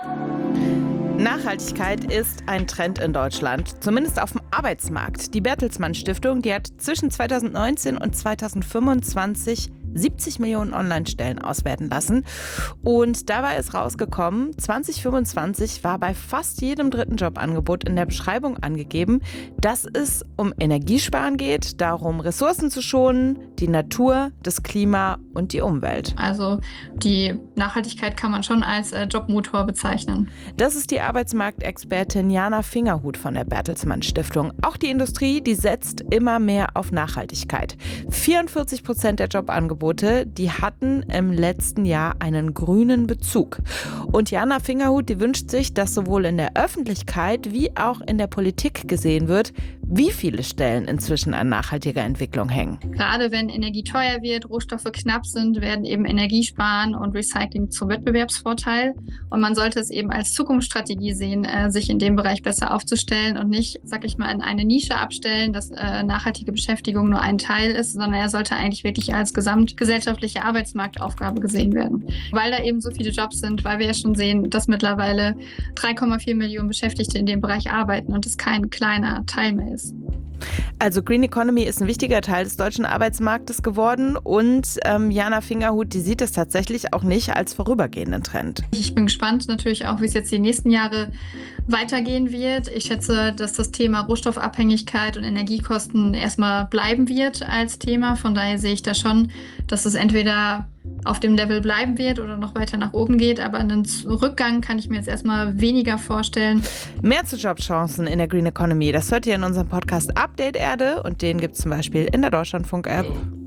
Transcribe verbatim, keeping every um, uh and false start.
Nachhaltigkeit ist ein Trend in Deutschland, zumindest auf dem Arbeitsmarkt. Die Bertelsmann Stiftung, die hat zwischen zweitausendneunzehn und zweitausendfünfundzwanzig siebzig Millionen Online-Stellen auswerten lassen. Und dabei ist rausgekommen, zwanzig fünfundzwanzig war bei fast jedem dritten Jobangebot in der Beschreibung angegeben, dass es um Energiesparen geht, darum Ressourcen zu schonen, die Natur, das Klima und die Umwelt. Also die Nachhaltigkeit kann man schon als äh, Jobmotor bezeichnen. Das ist die Arbeitsmarktexpertin Jana Fingerhut von der Bertelsmann Stiftung. Auch die Industrie, die setzt immer mehr auf Nachhaltigkeit. vierundvierzig Prozent der Jobangebote, die hatten im letzten Jahr einen grünen Bezug. Und Jana Fingerhut, die wünscht sich, dass sowohl in der Öffentlichkeit wie auch in der Politik gesehen wird, wie viele Stellen inzwischen an nachhaltiger Entwicklung hängen. Gerade wenn Energie teuer wird, Rohstoffe knapp sind, werden eben Energiesparen und Recycling zum Wettbewerbsvorteil. Und man sollte es eben als Zukunftsstrategie sehen, äh, sich in dem Bereich besser aufzustellen und nicht, sag ich mal, in eine Nische abstellen, dass äh, nachhaltige Beschäftigung nur ein Teil ist, sondern er sollte eigentlich wirklich als gesamtgesellschaftliche Arbeitsmarktaufgabe gesehen werden. Weil da eben so viele Jobs sind, weil wir ja schon sehen, dass mittlerweile drei Komma vier Millionen Beschäftigte in dem Bereich arbeiten und es kein kleiner Teil mehr ist. Also Green Economy ist ein wichtiger Teil des deutschen Arbeitsmarktes geworden und ähm, Jana Fingerhut, die sieht es tatsächlich auch nicht als vorübergehenden Trend. Ich bin gespannt natürlich auch, wie es jetzt die nächsten Jahre weitergehen wird. Ich schätze, dass das Thema Rohstoffabhängigkeit und Energiekosten erstmal bleiben wird als Thema. Von daher sehe ich da schon, dass es entweder auf dem Level bleiben wird oder noch weiter nach oben geht. Aber einen Rückgang kann ich mir jetzt erstmal weniger vorstellen. Mehr zu Jobchancen in der Green Economy, das hört ihr in unserem Podcast Update Erde und den gibt es zum Beispiel in der Deutschlandfunk-App.